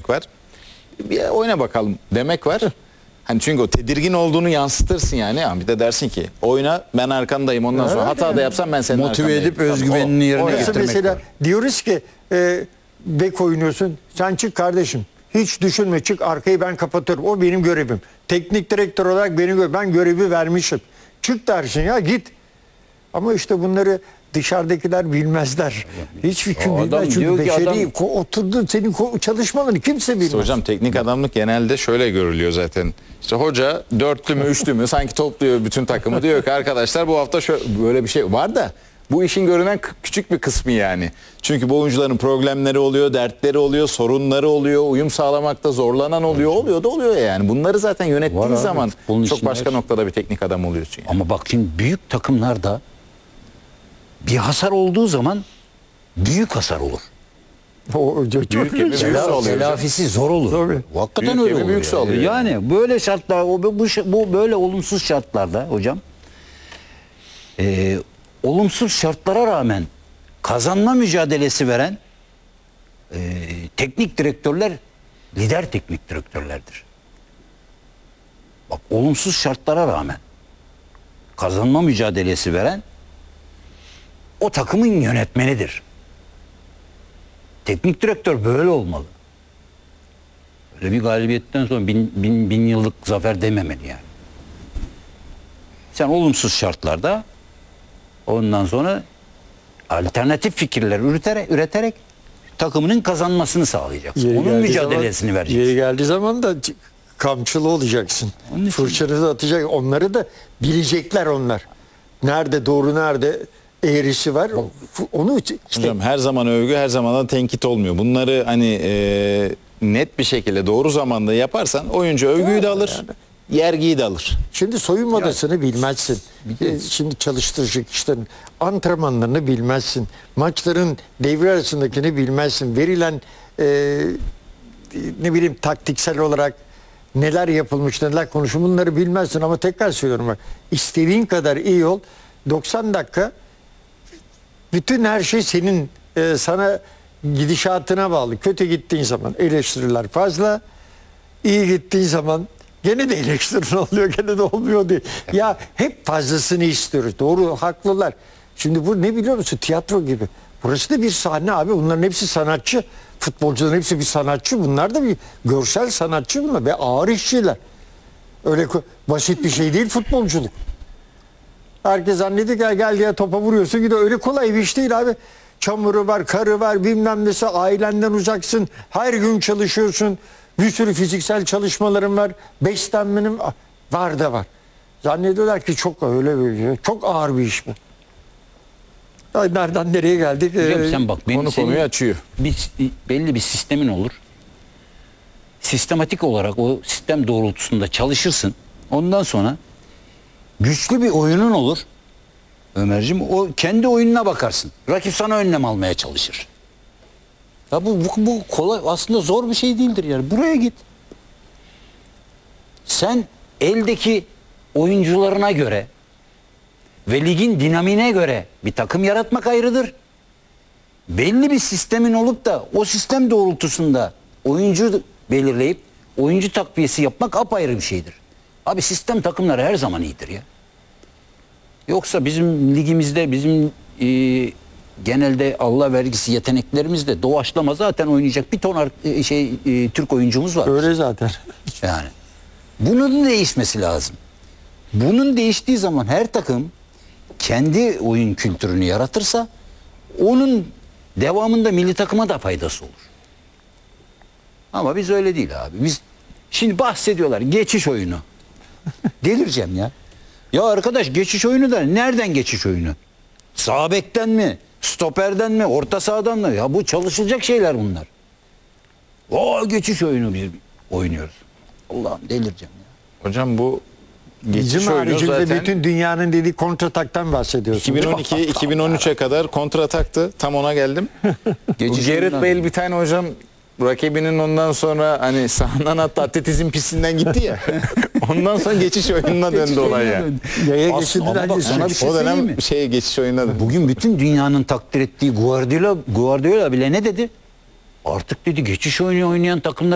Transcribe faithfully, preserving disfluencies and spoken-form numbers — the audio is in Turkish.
demek var. Bir oyna bakalım demek var. Hani çünkü o tedirgin olduğunu yansıtırsın yani. yani. Bir de dersin ki oyna, ben arkandayım, ondan Evet, sonra hata yani. da yapsam ben senin Motive arkandayım. edip özgüvenini yerine o, o getirmek Mesela var. diyoruz ki e, bek oynuyorsun, sen çık kardeşim. Hiç düşünme, çık, arkayı ben kapatıyorum. O benim görevim. Teknik direktör olarak benim görevim. Ben görevi vermişim. Çık dersin ya, git. Ama işte bunları dışarıdakiler bilmezler. Hiç fikrim O adam bilmez. Çünkü diyor ki beşeri adam- ko- oturdu, senin ko- çalışmalarını kimse bilmez. İşte hocam teknik adamlık genelde şöyle görülüyor zaten. İşte hoca dörtlü mü üçlü mü sanki topluyor bütün takımı, diyor ki arkadaşlar bu hafta şöyle, böyle bir şey var da bu işin görünen k- küçük bir kısmı yani. Çünkü bu oyuncuların problemleri oluyor, dertleri oluyor, sorunları oluyor, uyum sağlamakta zorlanan oluyor, oluyor da oluyor yani. Bunları zaten yönettiğin Var abi, zaman futbolun çok içinde başka her şey. noktada bir teknik adam oluyorsun yani. Ama bak şimdi büyük takımlarda bir hasar olduğu zaman büyük hasar olur. O, o, çok Büyük gibi üzücü. büyük Tela- oluyor. telafisi zor olur. Tabii. Hakikaten Büyük öyle gibi olur. büyükse yani. oluyor Yani böyle şartlar, o bu, bu, bu böyle olumsuz şartlarda hocam, e, olumsuz şartlara rağmen kazanma mücadelesi veren e, teknik direktörler lider teknik direktörlerdir. Bak, olumsuz şartlara rağmen kazanma mücadelesi veren o takımın yönetmenidir. Teknik direktör böyle olmalı. Öyle bir galibiyetten sonra bin, bin, bin yıllık zafer dememeli yani. Sen olumsuz şartlarda ondan sonra alternatif fikirler üreterek, üreterek takımının kazanmasını sağlayacaksın. Yeri Onun geldiği mücadelesini zaman, vereceksin. Yeri geldiği zaman da c- kamçılı olacaksın. Onun için- Fırçanı da atacak. Onları da bilecekler onlar. Nerede doğru, nerede eğrisi var. F- Onu işte Hocam her zaman övgü, her zaman da tenkit olmuyor. Bunları hani e, net bir şekilde doğru zamanda yaparsan oyuncu övgüyü de alır, yergiyi de alır. şimdi soyunma odasını bilmezsin. E, Şimdi çalıştıracak işte antrenmanlarını bilmezsin. Maçların devre arasındakini bilmezsin. Verilen e, ne bileyim taktiksel olarak neler yapılmış, neler konuşulmuş, bunları bilmezsin. Ama tekrar söylüyorum bak, istediğin kadar iyi ol. doksan dakika bütün her şey senin e, sana gidişatına bağlı. Kötü gittiğin zaman eleştiriler fazla. İyi gittiğin zaman gene de eleştiri oluyor, gene de olmuyor diye. Ya hep fazlasını istiyoruz. Doğru, haklılar. Şimdi bu ne biliyor musun? Tiyatro gibi. Burası da bir sahne abi. Bunların hepsi sanatçı. Futbolcuların hepsi bir sanatçı. Bunlar da bir görsel sanatçı bunlar ve ağır işçiler. Öyle ko- basit bir şey değil futbolculuk. Herkes zannediyor gel gel diye topa vuruyorsun, gidiyor. Öyle kolay bir iş değil abi. Çamuru var, karı var, bilmem nesi, ailenden uzaksın. Her gün çalışıyorsun. Bir sürü fiziksel çalışmaların var. Beslenmenin var da var. Zannediyorlar ki çok öyle bir şey. Çok ağır bir iş bu. Ay, nereden nereye geldik? Hocam Ee, sen bak, benim Konu senin konuyu açıyor. bir, belli bir sistemin olur. Sistematik olarak o sistem doğrultusunda çalışırsın. Ondan sonra güçlü bir oyunun olur. Ömerciğim, o kendi oyununa bakarsın. Rakip sana önlem almaya çalışır. Ya bu, bu, bu kolay, aslında zor bir şey değildir yani. Buraya git. Sen eldeki oyuncularına göre ve ligin dinamiğine göre bir takım yaratmak ayrıdır. Belli bir sistemin olup da o sistem doğrultusunda oyuncu belirleyip oyuncu takviyesi yapmak apayrı bir şeydir. Abi sistem takımları her zaman iyidir ya. Yoksa bizim ligimizde bizim e, genelde Allah vergisi yeteneklerimizde doğaçlama zaten oynayacak bir ton ar- e, şey e, Türk oyuncumuz var. öyle zaten. Yani bunun değişmesi lazım. Bunun değiştiği zaman her takım kendi oyun kültürünü yaratırsa onun devamında milli takıma da faydası olur. Ama biz öyle değil abi. Biz şimdi bahsediyorlar geçiş oyunu. Delireceğim ya. Ya arkadaş, geçiş oyunu da nereden geçiş oyunu? Sağ bekten mi? Stoperden mi? Orta sahadan mı? Ya bu çalışılacak şeyler bunlar. O geçiş oyunu biz oynuyoruz. Allah'ım delireceğim ya. Hocam bu geçiş Bizim oyunu haricimizde zaten bütün dünyanın dediği kontrataktan bahsediyorsun. iki bin on iki iki bin on üçe kadar kontrataktı. Tam ona geldim. Geçiş Gareth oyundan Bale değil. bir tane hocam rakibinin ondan sonra hani sahandan hatta atletizm pistinden gitti ya. Ondan sonra geçiş oyununa döndü olay ya. Yaya Aslında geçidinden ama bak, sana bir şey O söyleyeyim mi? dönem şey geçiş oyununa döndü. Bugün bütün dünyanın takdir ettiği Guardiola, Guardiola bile ne dedi? Artık dedi geçiş oyunu oynayan takımlar